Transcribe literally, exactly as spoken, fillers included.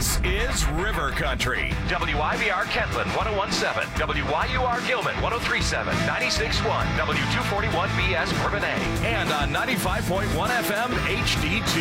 This is River Country. W I B R Kentland one oh one point seven, W Y U R Gilman one oh three point seven, ninety-six point one, W two forty-one B S Bourbonnais. And on ninety-five point one F M H D two.